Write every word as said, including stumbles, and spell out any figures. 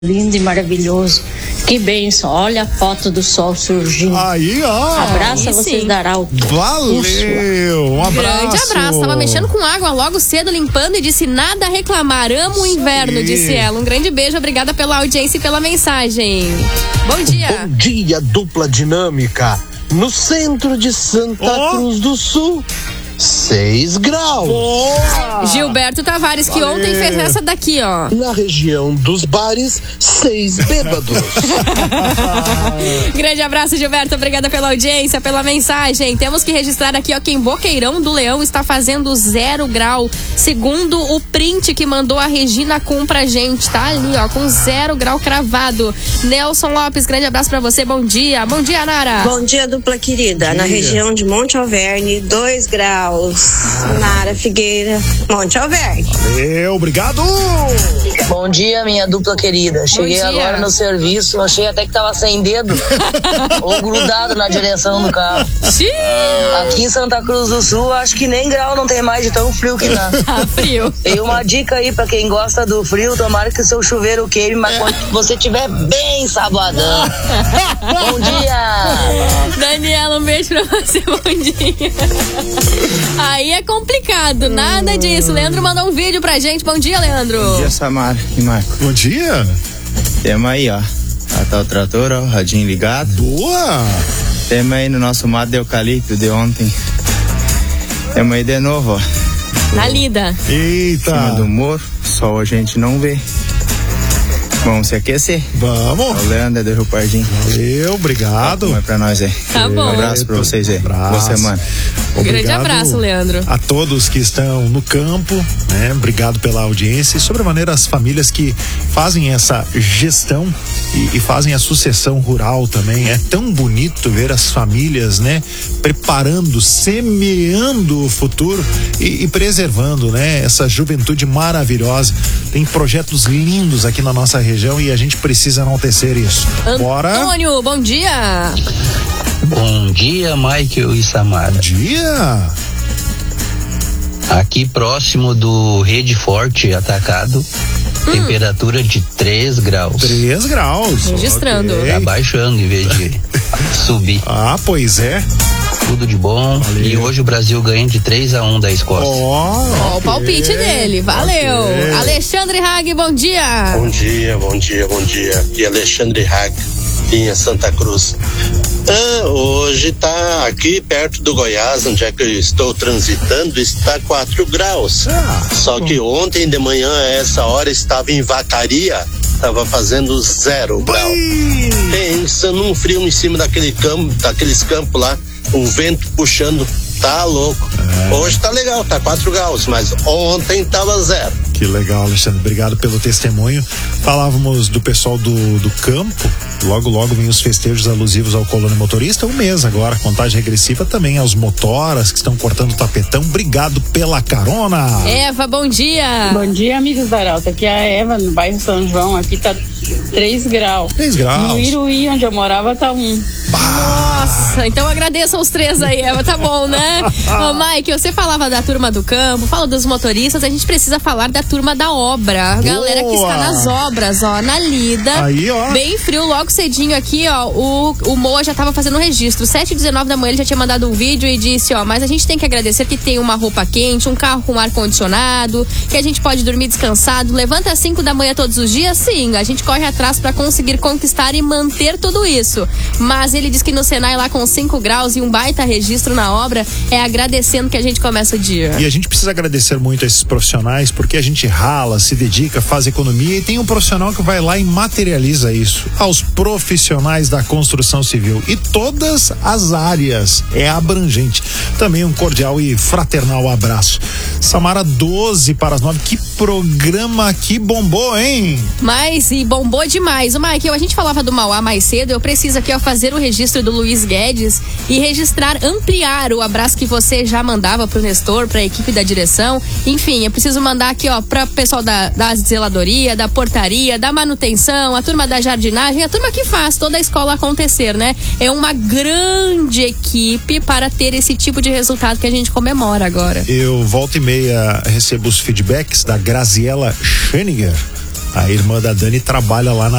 Lindo e maravilhoso. Que bênção. Olha a foto do sol surgindo. Aí, ó. Abraço a vocês da Arauto. Valeu. Um abraço. Grande abraço. Tava mexendo com água logo cedo, limpando e disse nada a reclamar. Amo o inverno, Sim. disse ela. Um grande beijo. Obrigada pela audiência e pela mensagem. Bom dia. Bom dia, dupla dinâmica. No centro de Santa Oh. Cruz do Sul, seis graus. Boa. Gilberto Tavares, que Valeu. ontem fez essa daqui, ó. Na região dos bares, seis bêbados. Grande abraço, Gilberto. Obrigada pela audiência, pela mensagem. Temos que registrar aqui, ó, que em Boqueirão do Leão está fazendo zero grau. Segundo o print que mandou a Regina Cum pra gente. Tá ali, ó, com zero grau cravado. Nelson Lopes, grande abraço pra você. Bom dia. Bom dia, Nara. Bom dia, dupla querida. Bom Na dia. região de Monte Alverne, dois graus. Nara Figueira, Monte Alverne. Valeu, obrigado. Bom dia, minha dupla querida. Cheguei dia. agora no serviço, achei até que tava sem dedo ou grudado na direção do carro. Xiii. Aqui em Santa Cruz do Sul, acho que nem grau não tem mais de tão frio que tá. Tá frio. Tem uma dica aí pra quem gosta do frio, tomara que o seu chuveiro queime, mas quando você estiver bem sabadão. Bom dia! Daniela, um beijo pra você. Bom dia. Aí é complicado, nada disso. Leandro mandou um vídeo pra gente. Bom dia, Leandro. Bom dia, Samara e Marco. Bom dia. Temos aí, ó. Ah, tá o trator, ó, radinho ligado. Boa. Temos aí no nosso mato de eucalipto de ontem. Temos aí de novo, ó. Na lida. Em cima do Eita. morro, sol a gente não vê. Vamos se aquecer. Vamos. O Leandro é de Rio Pardinho. Valeu, obrigado. Como é pra nós aí. Tá bom. Um abraço pra vocês aí. Abraço. Boa semana. Grande Obrigado abraço, Leandro. A todos que estão no campo, né? Obrigado pela audiência e sobremaneira as famílias que fazem essa gestão e, e fazem a sucessão rural também. É tão bonito ver as famílias, né? Preparando, semeando o futuro e, e preservando, né? Essa juventude maravilhosa. Tem projetos lindos aqui na nossa região e a gente precisa enaltecer isso. Bora. Antônio, bom dia. Bom dia, Michael e Samara. Bom dia. Aqui próximo do Rede Forte Atacado, temperatura de três graus. Três graus. Registrando. Ok. Tá baixando em vez de subir. Ah, pois é. Tudo de bom. Valeu. E hoje o Brasil ganha de três a um da Escócia. Ó, Ó, o palpite dele. Valeu. Ok. Alexandre Hag, bom dia. Bom dia, bom dia, bom dia. Aqui é Alexandre Hack, em Santa Cruz. Ah, hoje tá aqui perto do Goiás, onde é que eu estou transitando, está quatro graus. Ah, Só que ontem de manhã, a essa hora, estava em Vacaria, estava fazendo zero grau. Pensa num frio em cima daquele campo, daqueles campos lá, um vento puxando, tá louco. Hoje tá legal, tá quatro graus, mas ontem tava zero. que legal, Alexandre. Obrigado pelo testemunho. Falávamos do pessoal do, do campo. Logo, logo vem os festejos alusivos ao Colônia Motorista. Um mês agora, contagem regressiva também aos motoras que estão cortando o tapetão. Obrigado pela carona. Eva, bom dia. Bom dia, amigos da Arauto. Aqui é a Eva, no bairro São João. Aqui tá três graus. três graus. No Iruí, onde eu morava, tá um. Nossa, então agradeço aos três aí, Eva, tá bom, né? Ô, Mike, você falava da turma do campo, fala dos motoristas, a gente precisa falar da turma da obra. A galera que está nas obras, ó, na lida. Aí, ó. Bem frio, logo cedinho aqui, ó, o, o Moa já tava fazendo o registro. sete e dezenove da manhã ele já tinha mandado um vídeo e disse, ó, mas a gente tem que agradecer que tem uma roupa quente, um carro com ar-condicionado, que a gente pode dormir descansado. Levanta às cinco da manhã todos os dias? Sim, a gente corre atrás para conseguir conquistar e manter tudo isso. Mas ele diz que no Senai lá com cinco graus e um baita registro na obra, é agradecendo que a gente começa o dia. E a gente precisa agradecer muito a esses profissionais, porque a gente rala, se dedica, faz economia e tem um profissional que vai lá e materializa isso. Aos profissionais da construção civil e todas as áreas, é abrangente. Também um cordial e fraternal abraço. Samara, doze para as nove, que programa que bombou, hein? Mas, e bombou demais. O Mike, a gente falava do Mauá mais cedo, eu preciso aqui, ó, fazer o registro do Luiz Guedes e registrar, ampliar o abraço que você já mandava pro Nestor, pra equipe da direção. Enfim, eu preciso mandar aqui, ó, pra pessoal da, da zeladoria, da portaria, da manutenção, a turma da jardinagem, a turma que faz toda a escola acontecer, né? É uma grande equipe para ter esse tipo de resultado que a gente comemora agora. Eu volta e meia recebo os feedbacks da Graziela Schöniger, A irmã da Dani trabalha lá na